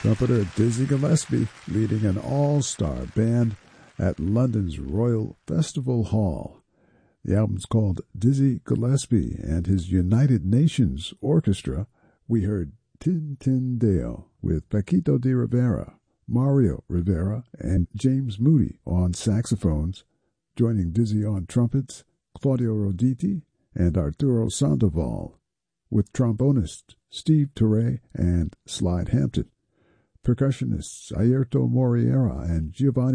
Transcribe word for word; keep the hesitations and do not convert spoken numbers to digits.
Trumpeter Dizzy Gillespie leading an all-star band at London's Royal Festival Hall. The album's called Dizzy Gillespie and his United Nations Orchestra. We heard Tin Tin Deo with Paquito de Rivera, Mario Rivera, and James Moody on saxophones, joining Dizzy on trumpets, Claudio Roditi, and Arturo Sandoval, with trombonists Steve Turre and Slide Hampton, percussionists Airto Moriera and Giovanni